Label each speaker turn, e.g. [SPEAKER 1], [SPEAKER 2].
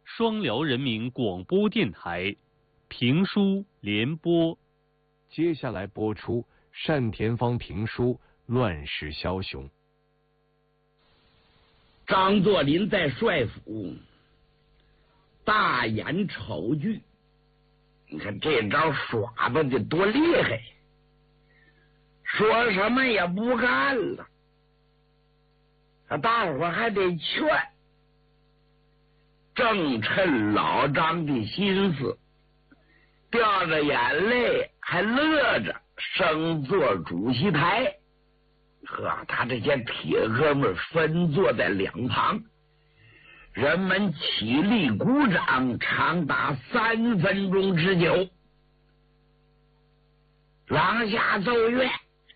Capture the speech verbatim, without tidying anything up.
[SPEAKER 1] 双辽人民广播电台评书联播。
[SPEAKER 2] 接下来播出单田芳评书《乱世枭雄》。
[SPEAKER 3] 张作霖在帅府大演丑剧，你看这招耍的得多厉害，说什么也不干了，大伙还得劝。正趁老张的心思，掉着眼泪还乐着升坐主席台。呵，他这些铁哥们分坐在两旁，人们起立鼓掌长达三分钟之久。廊下奏乐，